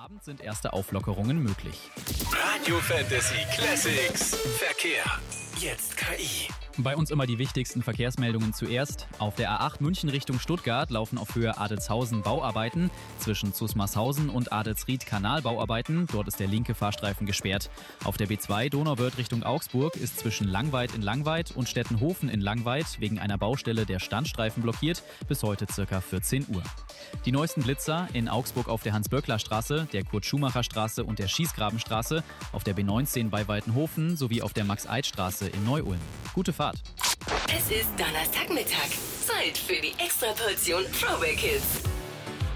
Abend sind erste Auflockerungen möglich. Radio Fantasy Classics Verkehr. Jetzt KI. Bei uns immer die wichtigsten Verkehrsmeldungen zuerst. Auf der A8 München Richtung Stuttgart laufen auf Höhe Adelzhausen Bauarbeiten. Zwischen Zusmarshausen und Adelsried Kanalbauarbeiten. Dort ist der linke Fahrstreifen gesperrt. Auf der B2 Donauwörth Richtung Augsburg ist zwischen Langweid in Langweid und Stettenhofen in Langweid wegen einer Baustelle der Standstreifen blockiert. Bis heute ca. 14 Uhr. Die neuesten Blitzer in Augsburg auf der Hans-Böckler-Straße, der Kurt-Schumacher-Straße und der Schießgrabenstraße, auf der B19 bei Waltenhofen sowie auf der Max-Eid-Straße in Neu-Ulm. Gute Fahrt. Es ist Donnerstagmittag. Zeit für die Extraportion Throwback Hits.